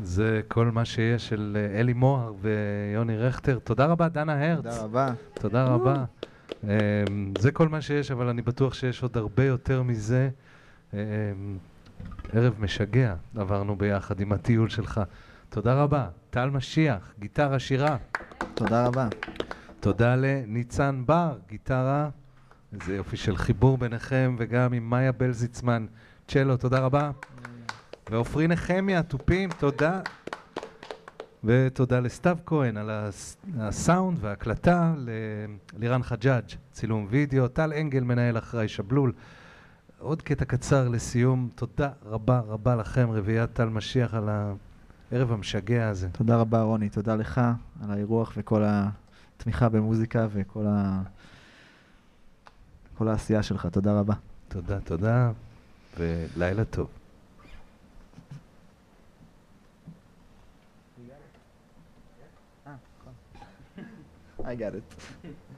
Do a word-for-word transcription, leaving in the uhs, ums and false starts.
זה כל מה שיש של אלי מוהר ויוני רכטר. תודה רבה, דנה הרץ. תודה רבה. תודה רבה. זה כל מה שיש, אבל אני בטוח שיש עוד הרבה יותר מזה. ערב משגע עברנו ביחד עם הטיול שלך. תודה רבה. טל משיח, גיטרה שירה. תודה רבה. תודה לניצן בר, גיטרה. איזה יופי של חיבור ביניכם, וגם עם מאיה בלזיצמן, צ'לו, תודה רבה. ועופרי נחמיה, תופים, תודה. ותודה לסתיו כהן על הסאונד וההקלטה, לירן חג'אג' צילום וידאו, טל אנגל מנהל אחראי שבלול. עוד קטע קצר לסיום, תודה רבה רבה לכם, רביעיית טל משיח, על הערב המשגע הזה. תודה רבה רוני, תודה לך על האירוח וכל התמיכה במוזיקה וכל ה... כל העשייה שלך, תודה רבה. תודה, תודה, ולילה טוב. I got it.